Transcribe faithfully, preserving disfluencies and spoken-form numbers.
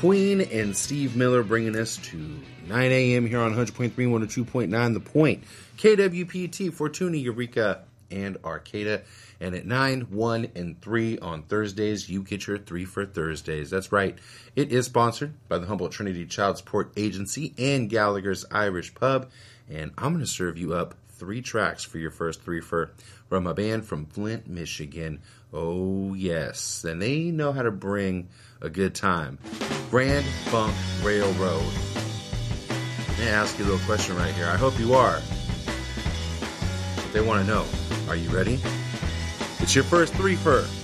Queen and Steve Miller bringing us to nine a.m. here on one hundred point three, one oh two point nine The Point. K W P T, Fortuna, Eureka, and Arcata. And at nine, one, and three on Thursdays, you get your three for Thursdays. That's right. It is sponsored by the Humboldt Trinity Child Support Agency and Gallagher's Irish Pub. And I'm going to serve you up three tracks for your first three for from a band from Flint, Michigan. Oh, yes. And they know how to bring a good time. Grand Funk Railroad. I'm going to ask you a little question right here. I hope you are. But they want to know. Are you ready? It's your first three for